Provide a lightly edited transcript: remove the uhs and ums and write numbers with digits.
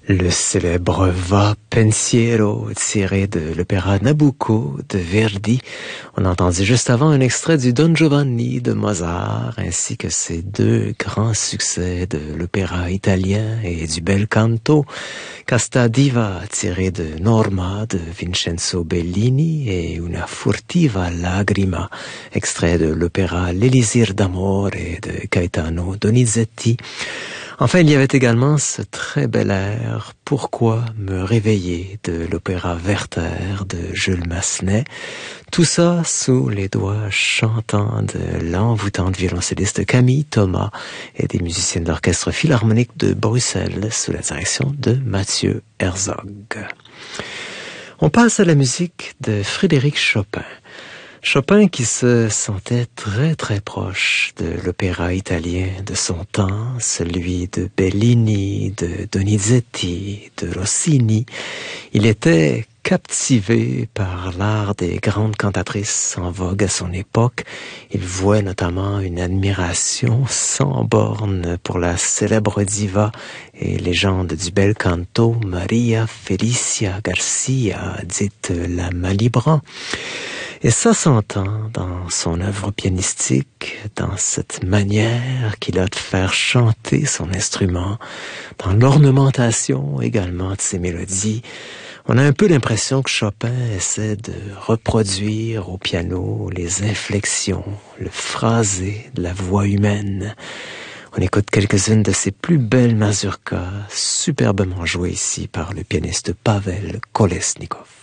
Le célèbre Va Pensiero tiré de l'opéra Nabucco de Verdi. On a entendu juste avant un extrait du Don Giovanni de Mozart ainsi que ses deux grands succès de l'opéra italien et du bel canto. Casta Diva tiré de Norma de Vincenzo Bellini et Una furtiva lagrima, extrait de l'opéra L'Élysir d'Amore de Gaetano Donizetti. Enfin, il y avait également ce très bel air « Pourquoi me réveiller » de l'opéra Werther de Jules Massenet. Tout ça sous les doigts chantants de l'envoûtante violoncelliste Camille Thomas et des musiciens de l'Orchestre Philharmonique de Bruxelles sous la direction de Mathieu Herzog. On passe à la musique de Frédéric Chopin. Chopin qui se sentait très très proche de l'opéra italien de son temps, celui de Bellini, de Donizetti, de Rossini. Il était captivé par l'art des grandes cantatrices en vogue à son époque. Il vouait notamment une admiration sans borne pour la célèbre diva et légende du bel canto Maria Felicia Garcia, dite la Malibran. Et ça s'entend dans son œuvre pianistique, dans cette manière qu'il a de faire chanter son instrument, dans l'ornementation également de ses mélodies. On a un peu l'impression que Chopin essaie de reproduire au piano les inflexions, le phrasé de la voix humaine. On écoute quelques-unes de ses plus belles mazurkas, superbement jouées ici par le pianiste Pavel Kolesnikov.